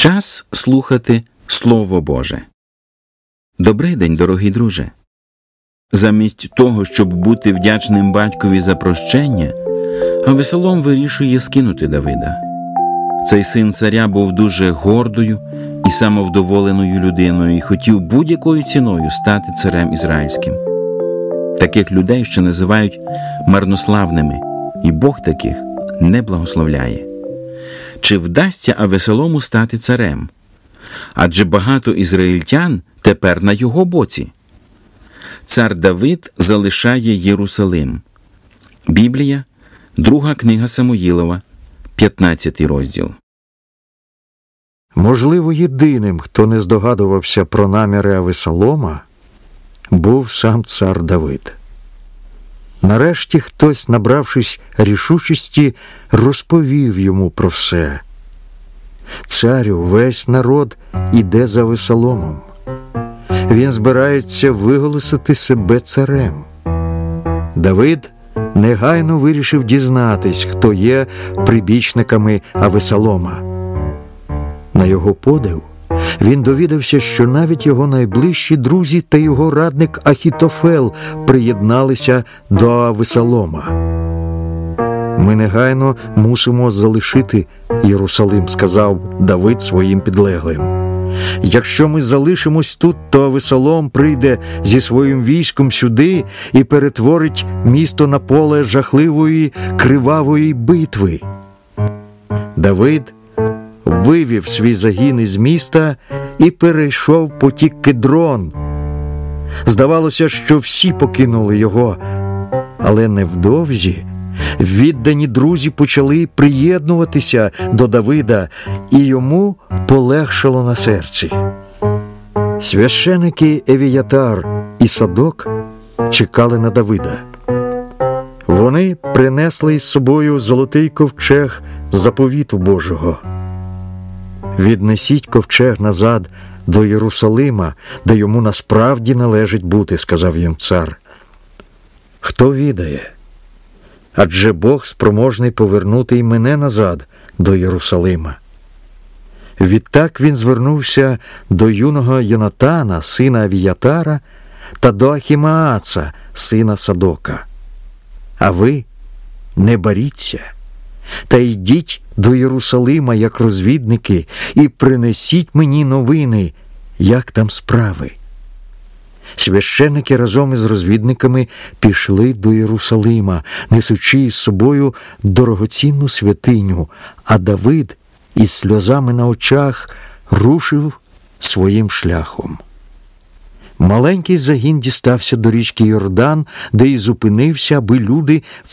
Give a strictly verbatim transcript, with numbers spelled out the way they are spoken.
Час слухати Слово Боже. Добрий день, дорогий друже. Замість того, щоб бути вдячним батькові за прощення, Авесолом вирішує скинути Давида. Цей син царя був дуже гордою і самовдоволеною людиною і хотів будь-якою ціною стати царем ізраїльським. Таких людей ще називають марнославними, і Бог таких не благословляє. Чи вдасться Авесолому стати царем? Адже багато ізраїльтян тепер на його боці. Цар Давид залишає Єрусалим. Біблія, друга книга Самуїлова, п'ятнадцятий розділ. Можливо, єдиним, хто не здогадувався про наміри Авесолома, був сам цар Давид. Нарешті хтось, набравшись рішучості, розповів йому про все. Царю, весь народ іде за Авесоломом. Він збирається виголосити себе царем. Давид негайно вирішив дізнатись, хто є прибічниками Авесолома. На його подив, він довідався, що навіть його найближчі друзі та його радник Ахітофел приєдналися до Авесолома. «Ми негайно мусимо залишити Єрусалим», – сказав Давид своїм підлеглим. «Якщо ми залишимось тут, то Авесолом прийде зі своїм військом сюди і перетворить місто на поле жахливої кривавої битви». Давид вивів свій загін із міста і перейшов потік Кедрон. Здавалося, що всі покинули його, але невдовзі віддані друзі почали приєднуватися до Давида, і йому полегшало на серці. Священики Евіятар і Садок чекали на Давида. Вони принесли із собою золотий ковчег заповіту Божого. «Віднесіть ковчег назад до Єрусалима, де йому насправді належить бути», – сказав їм цар. «Хто відає? Адже Бог спроможний повернути й мене назад до Єрусалима». Відтак він звернувся до юного Йонатана, сина Авіятара, та до Ахімааца, сина Садока. «А ви не боріться, та йдіть до Єрусалима як розвідники і принесіть мені новини, як там справи». Священники разом із розвідниками пішли до Єрусалима, несучи із собою дорогоцінну святиню, а Давид із сльозами на очах рушив своїм шляхом. Маленький загін дістався до річки Йордан, де й зупинився, аби люди